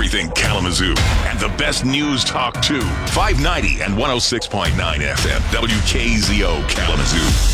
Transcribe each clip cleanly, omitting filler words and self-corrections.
everything Kalamazoo. And the best news talk, too. 590 and 106.9 FM. WKZO Kalamazoo.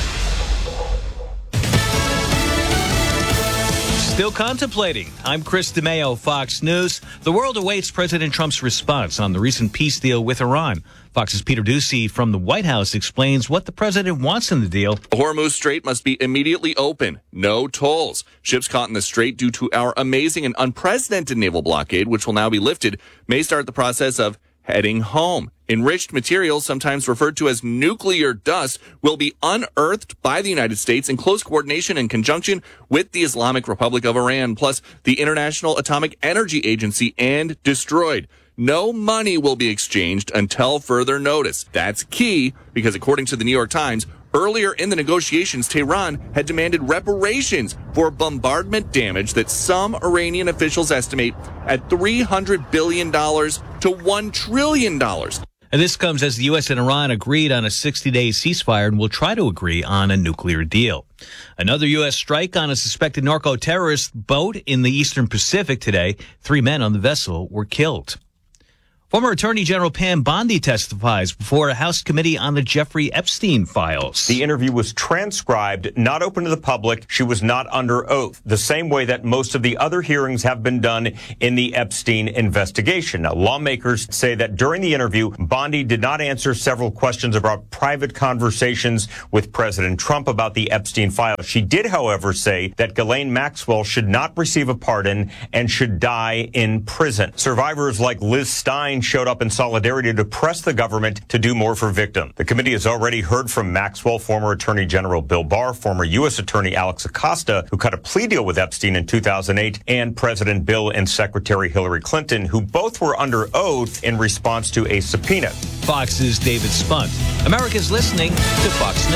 Still contemplating. I'm Chris DeMeo, Fox News. The world awaits President Trump's response on the recent peace deal with Iran. Fox's Peter Doocy from the White House explains what the president wants in the deal. The Hormuz Strait must be immediately open. No tolls. Ships caught in the strait due to our amazing and unprecedented naval blockade, which will now be lifted, may start the process of heading home. Enriched materials, sometimes referred to as nuclear dust, will be unearthed by the United States in close coordination and conjunction with the Islamic Republic of Iran, plus the International Atomic Energy Agency, and destroyed. No money will be exchanged until further notice. That's key because, according to the New York Times, earlier in the negotiations, Tehran had demanded reparations for bombardment damage that some Iranian officials estimate at $300 billion to $1 trillion. And this comes as the U.S. and Iran agreed on a 60-day ceasefire and will try to agree on a nuclear deal. Another U.S. strike on a suspected narco-terrorist boat in the Eastern Pacific today. 3 men on the vessel were killed. Former Attorney General Pam Bondi testifies before a House committee on the Jeffrey Epstein files. The interview was transcribed, not open to the public. She was not under oath, the same way that most of the other hearings have been done in the Epstein investigation. Now, lawmakers say that during the interview, Bondi did not answer several questions about private conversations with President Trump about the Epstein files. She did, however, say that Ghislaine Maxwell should not receive a pardon and should die in prison. Survivors like Liz Stein showed up in solidarity to press the government to do more for victims. The committee has already heard from Maxwell, former Attorney General Bill Barr, former U.S. Attorney Alex Acosta, who cut a plea deal with Epstein in 2008, and President Bill and Secretary Hillary Clinton, who both were under oath in response to a subpoena. Fox's David Spunt. America's listening to Fox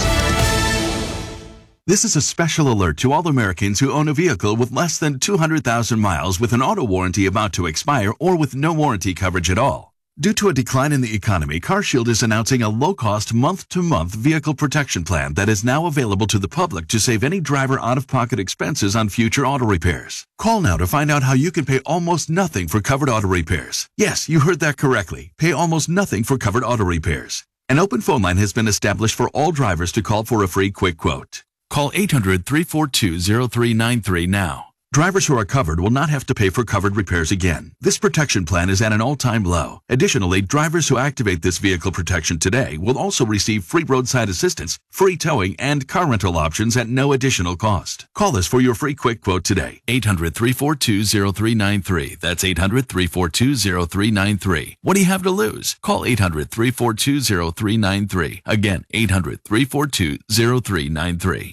News. This is a special alert to all Americans who own a vehicle with less than 200,000 miles with an auto warranty about to expire or with no warranty coverage at all. Due to a decline in the economy, CarShield is announcing a low-cost month-to-month vehicle protection plan that is now available to the public to save any driver out-of-pocket expenses on future auto repairs. Call now to find out how you can pay almost nothing for covered auto repairs. Yes, you heard that correctly. Pay almost nothing for covered auto repairs. An open phone line has been established for all drivers to call for a free quick quote. Call 800-342-0393 now. Drivers who are covered will not have to pay for covered repairs again. This protection plan is at an all-time low. Additionally, drivers who activate this vehicle protection today will also receive free roadside assistance, free towing, and car rental options at no additional cost. Call us for your free quick quote today. 800-342-0393. That's 800-342-0393. What do you have to lose? Call 800-342-0393. Again, 800-342-0393.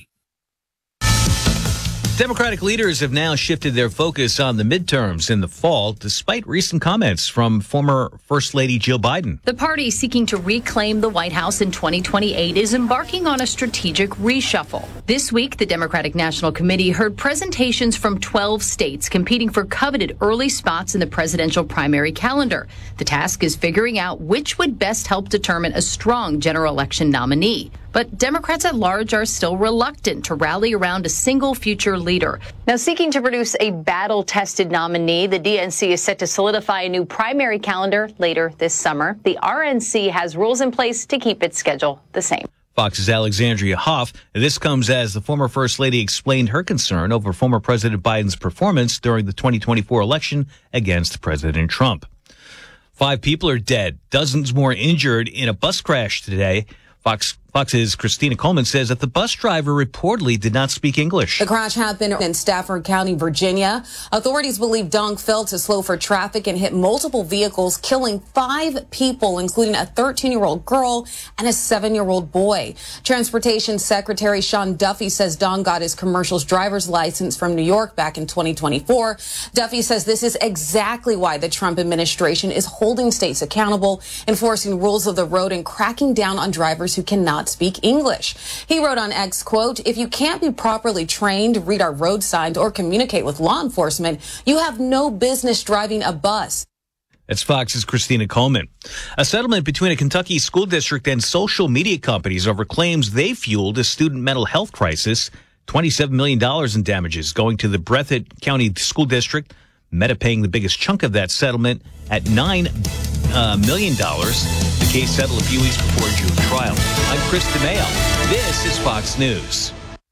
Democratic leaders have now shifted their focus on the midterms in the fall, despite recent comments from former First Lady Jill Biden. The party seeking to reclaim the White House in 2028 is embarking on a strategic reshuffle. This week, the Democratic National Committee heard presentations from 12 states competing for coveted early spots in the presidential primary calendar. The task is figuring out which would best help determine a strong general election nominee. But Democrats at large are still reluctant to rally around a single future leader. Now, seeking to produce a battle-tested nominee, the DNC is set to solidify a new primary calendar later this summer. The RNC has rules in place to keep its schedule the same. Fox's Alexandria Hoff. This comes as the former First Lady explained her concern over former President Biden's performance during the 2024 election against President Trump. 5 people are dead, dozens more injured in a bus crash today. Fox's Christina Coleman says that the bus driver reportedly did not speak English. The crash happened in Stafford County, Virginia. Authorities believe Dong failed to slow for traffic and hit multiple vehicles, killing 5 people, including a 13-year-old girl and a 7-year-old boy. Transportation Secretary Sean Duffy says Dong got his commercial driver's license from New York back in 2024. Duffy says this is exactly why the Trump administration is holding states accountable, enforcing rules of the road, and cracking down on drivers who cannot speak English. He wrote on X, quote, "If you can't be properly trained, read our road signs, or communicate with law enforcement, you have no business driving a bus." That's Fox's Christina Coleman. A settlement between a Kentucky school district and social media companies over claims they fueled a student mental health crisis. $27 million in damages going to the Breathitt County School District, Meta paying the biggest chunk of that settlement at $9 million. The case settled a few weeks before a June trial. I'm Chris DeMeo. This is Fox News.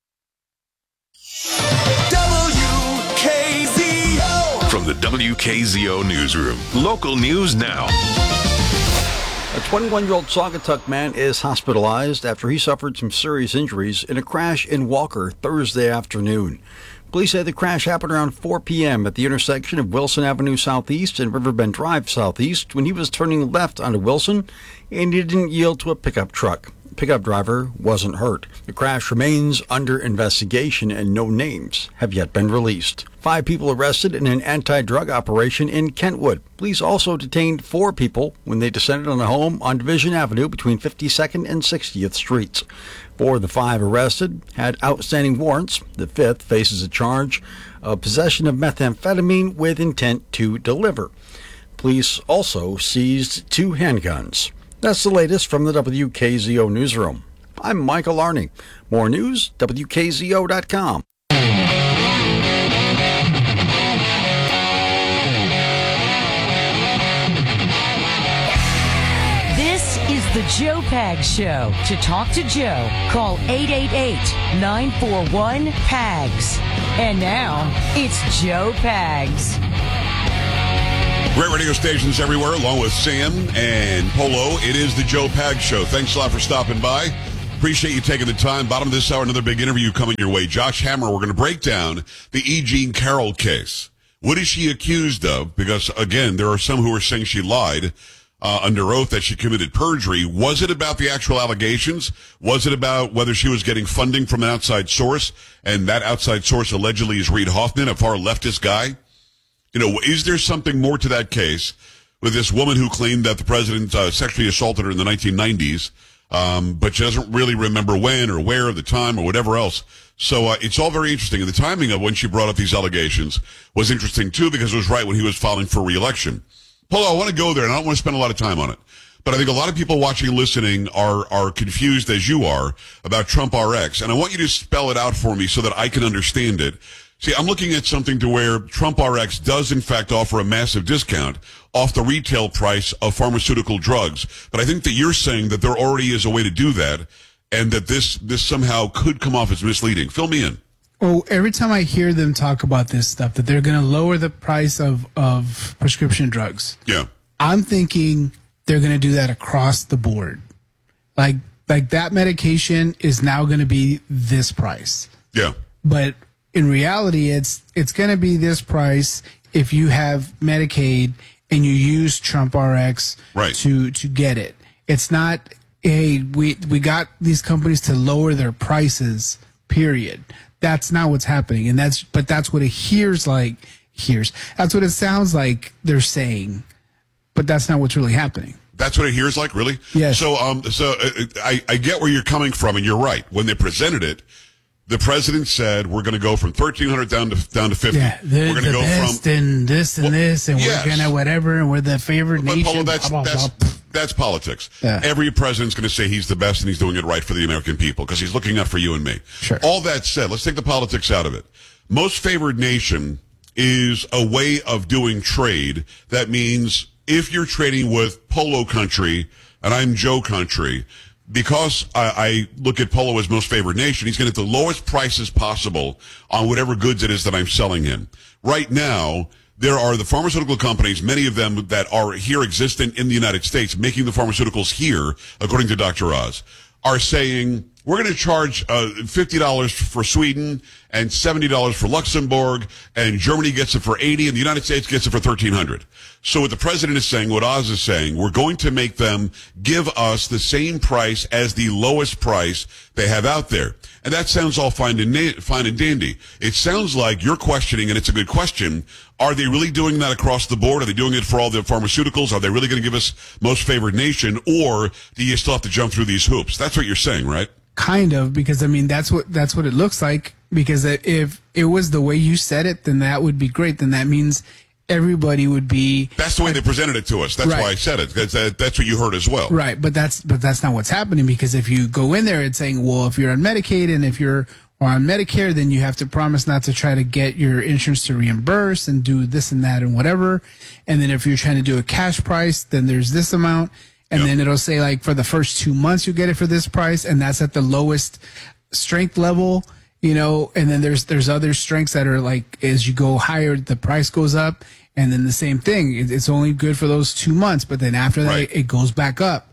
WKZO. From the WKZO newsroom, local news now. A 21-year-old Saugatuck man is hospitalized after he suffered some serious injuries in a crash in Walker Thursday afternoon. Police say the crash happened around 4 p.m. at the intersection of Wilson Avenue Southeast and Riverbend Drive Southeast when he was turning left onto Wilson and he didn't yield to a pickup truck. The pickup driver wasn't hurt. The crash remains under investigation and no names have yet been released. 5 people arrested in an anti-drug operation in Kentwood. Police also detained 4 people when they descended on a home on Division Avenue between 52nd and 60th Streets. 4 of the 5 arrested had outstanding warrants. The 5th faces a charge of possession of methamphetamine with intent to deliver. Police also seized 2 handguns. That's the latest from the WKZO newsroom. I'm Michael Arney. More news, WKZO.com. This is the Joe Pags Show. To talk to Joe, call 888-941-PAGS. And now, it's Joe Pags. Great radio stations everywhere, along with Sam and Polo. It is the Joe Pags Show. Thanks a lot for stopping by. Appreciate you taking the time. Bottom of this hour, another big interview coming your way. Josh Hammer, we're going to break down the E. Jean Carroll case. What is she accused of? Because, again, there are some who are saying she lied under oath, that she committed perjury. Was it about the actual allegations? Was it about whether she was getting funding from an outside source? And that outside source allegedly is Reid Hoffman, a far leftist guy. You know, is there something more to that case with this woman who claimed that the president sexually assaulted her in the 1990s, but she doesn't really remember when or where, the time, or whatever else? So it's all very interesting. And the timing of when she brought up these allegations was interesting, too, because it was right when he was filing for re-election. Polo, I want to go there, and I don't want to spend a lot of time on it. But I think a lot of people watching and listening are confused, as you are, about Trump RX. And I want you to spell it out for me so that I can understand it. See, I'm looking at something to where Trump RX does, in fact, offer a massive discount off the retail price of pharmaceutical drugs. But I think that you're saying that there already is a way to do that and that this somehow could come off as misleading. Fill me in. Oh, every time I hear them talk about this stuff, that they're going to lower the price of prescription drugs. Yeah. I'm thinking they're going to do that across the board. Like that medication is now going to be this price. Yeah. But in reality, it's going to be this price if you have Medicaid and you use Trump RX to get it. It's not, hey, we got these companies to lower their prices, period. That's not what's happening. But that's what it hears like. That's what it sounds like they're saying. But that's not what's really happening. That's what it hears like, really? Yes. So I get where you're coming from, and you're right. When they presented it, the president said, we're going to go from 1,300 down to 50. Yeah, we're going to go best from and this and this, and yes. we're going to whatever, and we're the favorite nation. Polo, that's politics. Yeah. Every president's going to say he's the best and he's doing it right for the American people because he's looking out for you and me. Sure. All that said, let's take the politics out of it. Most favored nation is a way of doing trade. That means if you're trading with Polo country and I'm Joe country, because I look at Polo as most favored nation, he's going to get the lowest prices possible on whatever goods it is that I'm selling him. Right now, there are the pharmaceutical companies, many of them that are here existent in the United States, making the pharmaceuticals here, according to Dr. Oz, are saying, we're going to charge $50 for Sweden and $70 for Luxembourg, and Germany gets it for $80, and the United States gets it for $1,300. So what the president is saying, what Oz is saying, we're going to make them give us the same price as the lowest price they have out there. And that sounds all fine and dandy. It sounds like you're questioning, and it's a good question, are they really doing that across the board? Are they doing it for all the pharmaceuticals? Are they really going to give us most favored nation? Or do you still have to jump through these hoops? That's what you're saying, right? Kind of, because I mean that's what it looks like. Because if it was the way you said it, then that would be great. Then that means everybody would be. That's the way they presented it to us. That's why I said it. That's what you heard as well. Right, but that's not what's happening, because if you go in there, it's saying, well, if you're on Medicaid and if you're or on Medicare, then you have to promise not to try to get your insurance to reimburse and do this and that and whatever. And then if you're trying to do a cash price, then there's this amount. And then it'll say like for the first 2 months, you get it for this price. And that's at the lowest strength level, and then there's other strengths that are like, as you go higher, the price goes up. And then the same thing, it's only good for those 2 months. But then after that, it goes back up.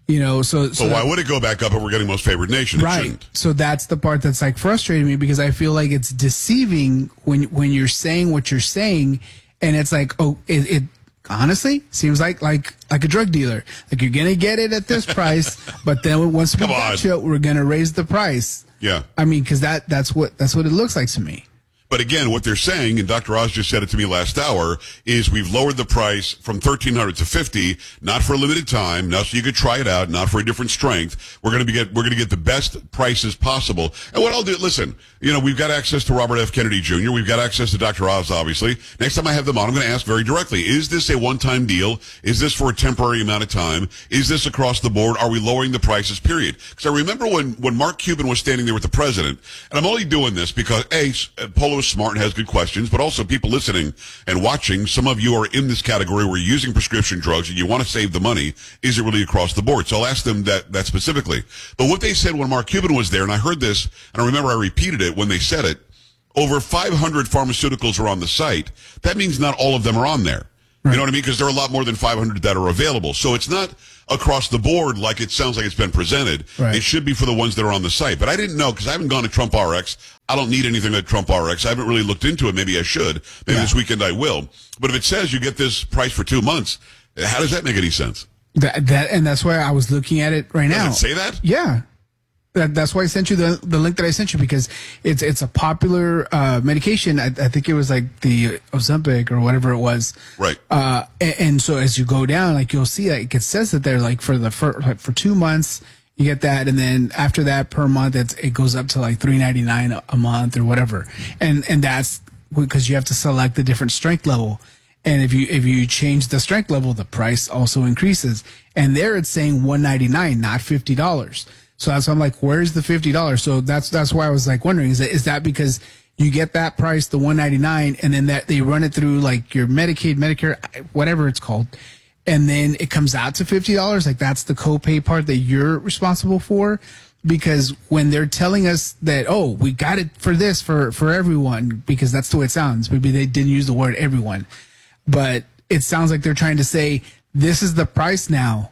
So why would it go back up if we're getting most favored nation? Right. So that's the part that's like frustrating me, because I feel like it's deceiving when you're saying what you're saying, and it's like, it honestly seems like a drug dealer. Like, you're gonna get it at this price, but then once we got you, we're gonna raise the price. Yeah. I mean, because that's what it looks like to me. But again, what they're saying, and Dr. Oz just said it to me last hour, is we've lowered the price from $1,300 to $50, not for a limited time, not so you could try it out, not for a different strength. We're going to get the best prices possible. And what I'll do, listen, we've got access to Robert F. Kennedy Jr. We've got access to Dr. Oz, obviously. Next time I have them on, I'm going to ask very directly, is this a one-time deal? Is this for a temporary amount of time? Is this across the board? Are we lowering the prices, period? Because I remember when Mark Cuban was standing there with the president, and I'm only doing this because, Polo is smart and has good questions, but also people listening and watching, some of you are in this category where you're using prescription drugs and you want to save the money. Is it really across the board? So I'll ask them that specifically. But what they said when Mark Cuban was there, and I heard this, and I remember I repeated it when they said it, over 500 pharmaceuticals are on the site. That means not all of them are on there. Right. You know what I mean? Because there are a lot more than 500 that are available. So it's not across the board like it sounds like it's been presented. Right. It should be for the ones that are on the site. But I didn't know, because I haven't gone to Trump RX. I don't need anything at Trump RX. I haven't really looked into it. Maybe I should. Maybe this weekend I will. But if it says you get this price for 2 months, how does that make any sense? And that's why I was looking at it right now. Does it say that? Yeah. That's why I sent you the link that I sent you, because it's a popular medication. I think it was like the Ozempic or whatever it was. Right. And so as you go down, like, you'll see like it says that they're like for 2 months you get that, and then after that per month it goes up to like $3.99 a month or whatever. And that's because you have to select the different strength level. And if you change the strength level, the price also increases. And there it's saying $199, not $50. So that's why I'm like, where's the $50? So that's why I was like wondering, is that because you get that price, the $199, and then that they run it through like your Medicaid, Medicare, whatever it's called, and then it comes out to $50? Like, that's the copay part that you're responsible for? Because when they're telling us that, we got it for this for everyone, because that's the way it sounds. Maybe they didn't use the word everyone, but it sounds like they're trying to say this is the price now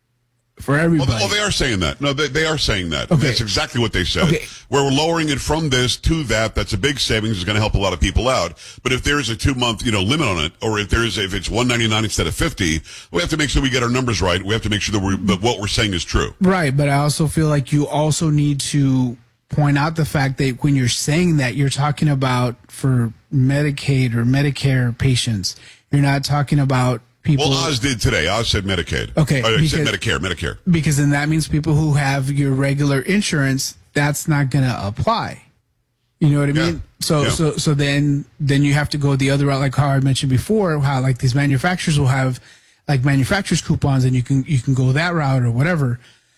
for everybody. Well, they are saying that. No, they are saying that. Okay. That's exactly what they said. Okay. Where we're lowering it from this to that, that's a big savings. It's going to help a lot of people out. But if there's a 2 month, limit on it, or if it's $199 instead of $50, we have to make sure we get our numbers right. We have to make sure that what we're saying is true. Right. But I also feel like you also need to point out the fact that when you're saying that, you're talking about for Medicaid or Medicare patients. You're not talking about people. Well, Oz did today. Oz said Medicaid. Okay. I said Medicare. Because then that means people who have your regular insurance, that's not going to apply. You know what I mean? So then you have to go the other route, like how I mentioned before, how like these manufacturers will have like manufacturers coupons, and you can go that route or whatever.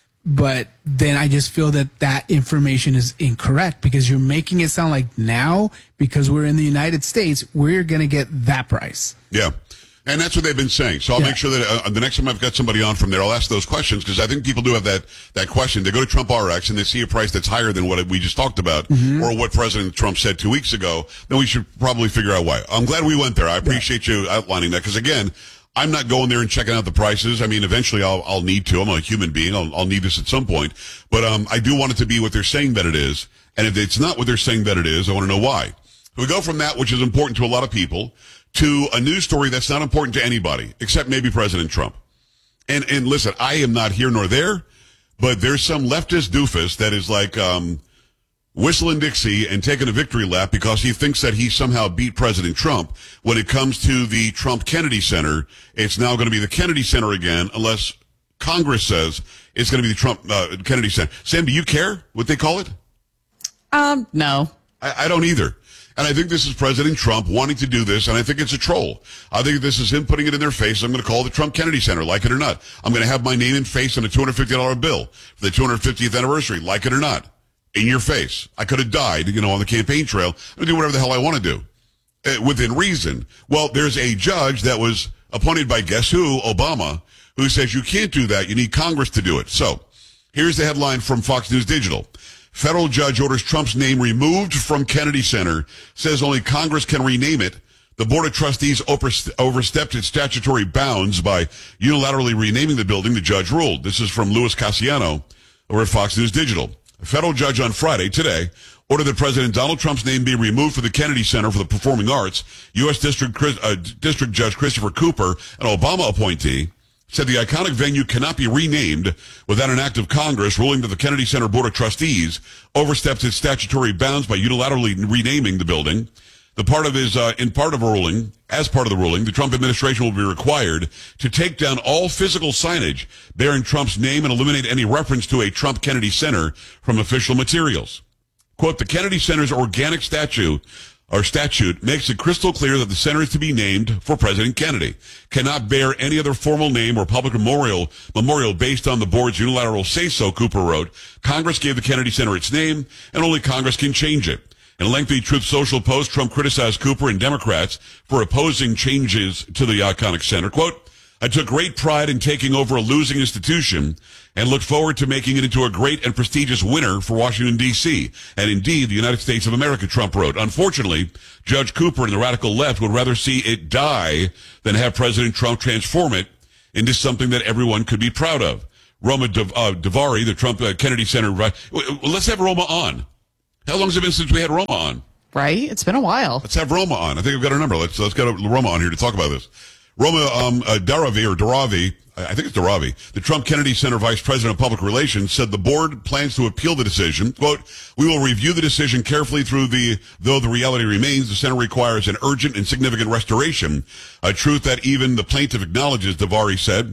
But then I just feel that information is incorrect, because you're making it sound like now, because we're in the United States, we're going to get that price. Yeah. And that's what they've been saying. So I'll make sure that the next time I've got somebody on from there, I'll ask those questions, because I think people do have that question. They go to Trump RX and they see a price that's higher than what we just talked about, or what President Trump said 2 weeks ago. Then we should probably figure out why. I'm glad we went there. I appreciate you outlining that, because again, I'm not going there and checking out the prices. I mean, eventually I'll need to. I'm a human being. I'll need this at some point. But I do want it to be what they're saying that it is. And if it's not what they're saying that it is, I want to know why. We go from that, which is important to a lot of people, to a news story that's not important to anybody, except maybe President Trump. And listen, I am not here nor there, but there's some leftist doofus that is like whistling Dixie and taking a victory lap because he thinks that he somehow beat President Trump. When it comes to the Trump Kennedy Center, it's now going to be the Kennedy Center again, unless Congress says it's going to be the Trump Kennedy Center. Sam, do you care what they call it? No. I don't either. And I think this is President Trump wanting to do this, and I think it's a troll. I think this is him putting it in their face. I'm going to call it the Trump Kennedy Center, like it or not. I'm going to have my name and face on a $250 bill for the 250th anniversary, like it or not. in your face. I could have died, on the campaign trail. I'm going to do whatever the hell I want to do within reason. Well, there's a judge that was appointed by guess who? Obama, who says you can't do that. You need Congress to do it. So here's the headline from Fox News Digital. Federal judge orders Trump's name removed from Kennedy Center, says only Congress can rename it. The Board of Trustees overstepped its statutory bounds by unilaterally renaming the building, the judge ruled. This is from Louis Cassiano over at Fox News Digital. A federal judge on Friday, today, ordered that President Donald Trump's name be removed from the Kennedy Center for the Performing Arts. U.S. District Judge Christopher Cooper, an Obama appointee, said the iconic venue cannot be renamed without an act of Congress, ruling that the Kennedy Center Board of Trustees overstepped its statutory bounds by unilaterally renaming the building. As part of the ruling, the Trump administration will be required to take down all physical signage bearing Trump's name and eliminate any reference to a Trump Kennedy Center from official materials. Quote, the Kennedy Center's organic statute makes it crystal clear that the center is to be named for President Kennedy, cannot bear any other formal name or public memorial based on the board's unilateral say-so, Cooper wrote. Congress gave the Kennedy Center its name, and only Congress can change it. In a lengthy Truth Social post, Trump criticized Cooper and Democrats for opposing changes to the iconic center. Quote, I took great pride in taking over a losing institution and look forward to making it into a great and prestigious winner for Washington, D.C. and indeed the United States of America, Trump wrote. Unfortunately, Judge Cooper and the radical left would rather see it die than have President Trump transform it into something that everyone could be proud of. Roma Davari, the Trump Kennedy Center. Let's have Roma on. How long has it been since we had Roma on? Right? It's been a while. Let's have Roma on. I think I've got her number. Let's get Roma on here to talk about this. Roma Daravi, I think it's Daravi, the Trump Kennedy Center Vice President of Public Relations, said the board plans to appeal the decision. Quote, we will review the decision carefully though the reality remains, the center requires an urgent and significant restoration, a truth that even the plaintiff acknowledges, Daravi said.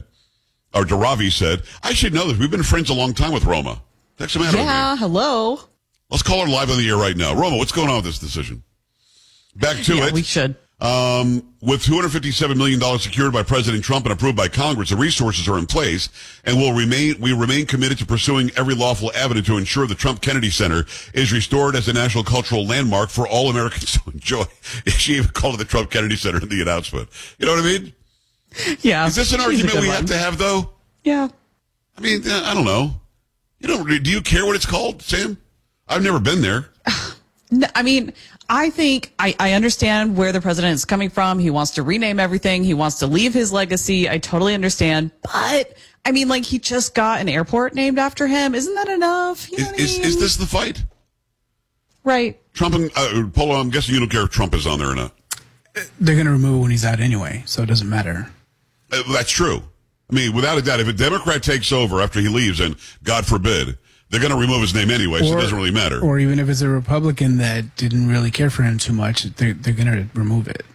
I should know this. We've been friends a long time with Roma. What's the matter with me? Hello. Let's call her live on the air right now. Roma, what's going on with this decision? Back to it. We should. With $257 million secured by President Trump and approved by Congress, the resources are in place, and we remain committed to pursuing every lawful avenue to ensure the Trump Kennedy Center is restored as a national cultural landmark for all Americans to enjoy. She even called it the Trump Kennedy Center in the announcement. You know what I mean? Yeah. Is this an argument we have to have, though? Yeah. I mean, I don't know. Do you care what it's called, Sam? I've never been there. No, I mean, I think I understand where the president is coming from. He wants to rename everything. He wants to leave his legacy. I totally understand. But, I mean, he just got an airport named after him. Isn't that enough? You know what I mean? Is this the fight? Right. Trump and Polo, I'm guessing you don't care if Trump is on there or not. They're going to remove it when he's out anyway, so it doesn't matter. That's true. I mean, without a doubt, if a Democrat takes over after he leaves, and God forbid, they're going to remove his name anyway, so it doesn't really matter. Or even if it's a Republican that didn't really care for him too much, they're going to remove it.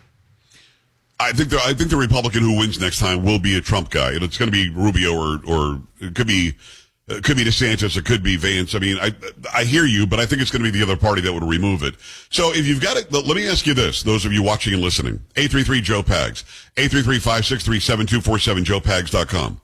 I think the Republican who wins next time will be a Trump guy. It's going to be Rubio or it could be DeSantis, it could be Vance. I mean, I hear you, but I think it's going to be the other party that would remove it. So if you've got it, let me ask you this, those of you watching and listening. 833-JOE-PAGS, 833-563-7247, joepags.com.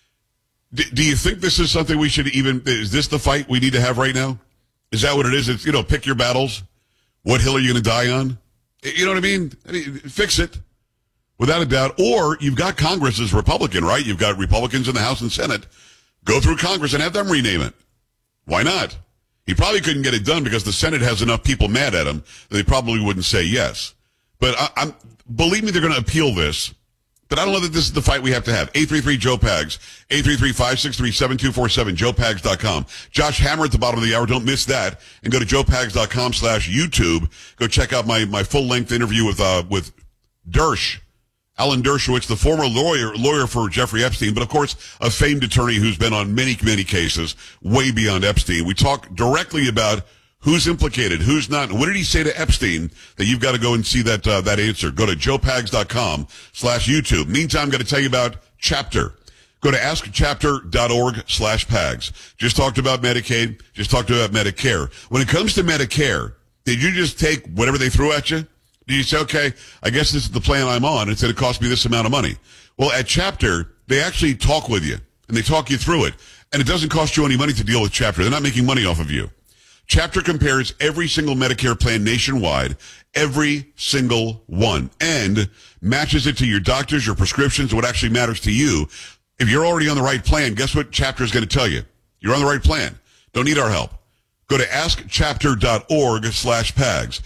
Do you think this is something we should is this the fight we need to have right now? Is that what it is? It's, pick your battles. What hill are you going to die on? You know what I mean? Fix it. Without a doubt. Or you've got Congress as Republican, right? You've got Republicans in the House and Senate. Go through Congress and have them rename it. Why not? He probably couldn't get it done because the Senate has enough people mad at him that they probably wouldn't say yes. But believe me, they're going to appeal this. But I don't know that this is the fight we have to have. 833-JOE-PAGS, 833-563-7247, joepags.com. Josh Hammer at the bottom of the hour. Don't miss that. And go to joepags.com/YouTube. Go check out my full-length interview with Dersh, Alan Dershowitz, the former lawyer for Jeffrey Epstein, but of course a famed attorney who's been on many, many cases way beyond Epstein. We talk directly about who's implicated, who's not. What did he say to Epstein that you've got to go and see that answer? Go to joepags.com/YouTube. Meantime, I'm going to tell you about Chapter. Go to askchapter.org/pags. Just talked about Medicaid. Just talked about Medicare. When it comes to Medicare, did you just take whatever they threw at you? Did you say, okay, I guess this is the plan I'm on. It's going to cost me this amount of money. Well, at Chapter, they actually talk with you, and they talk you through it. And it doesn't cost you any money to deal with Chapter. They're not making money off of you. Chapter compares every single Medicare plan nationwide, every single one, and matches it to your doctors, your prescriptions, what actually matters to you. If you're already on the right plan, guess what Chapter is going to tell you? You're on the right plan. Don't need our help. Go to askchapter.org/PAGS.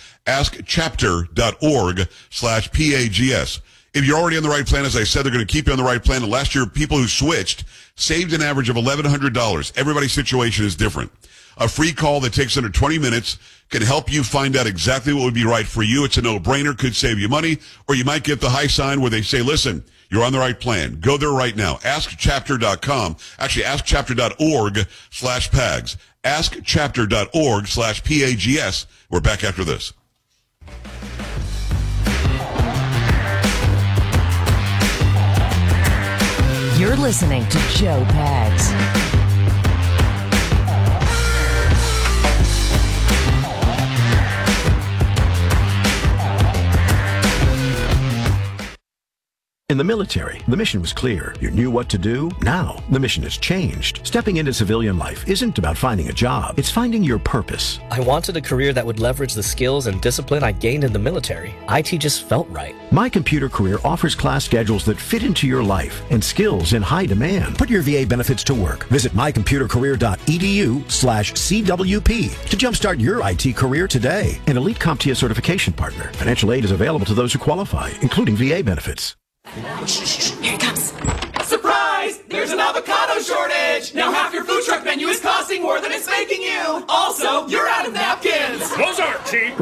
Askchapter.org/PAGS. If you're already on the right plan, as I said, they're going to keep you on the right plan. And last year, people who switched saved an average of $1,100. Everybody's situation is different. A free call that takes under 20 minutes can help you find out exactly what would be right for you. It's a no-brainer, could save you money, or you might get the high sign where they say, listen, you're on the right plan. Go there right now. AskChapter.com. Actually, AskChapter.org/PAGS. AskChapter.org/PAGS. We're back after this. You're listening to Joe Pags. In the military, the mission was clear. You knew what to do. Now, the mission has changed. Stepping into civilian life isn't about finding a job. It's finding your purpose. I wanted a career that would leverage the skills and discipline I gained in the military. IT just felt right. My Computer Career offers class schedules that fit into your life and skills in high demand. Put your VA benefits to work. Visit mycomputercareer.edu/CWP to jumpstart your IT career today. An elite CompTIA certification partner. Financial aid is available to those who qualify, including VA benefits. Here it comes. Surprise! There's an avocado shortage! Now half your food truck menu is costing more than it's making you! Also, you're out of napkins! Those aren't cheap!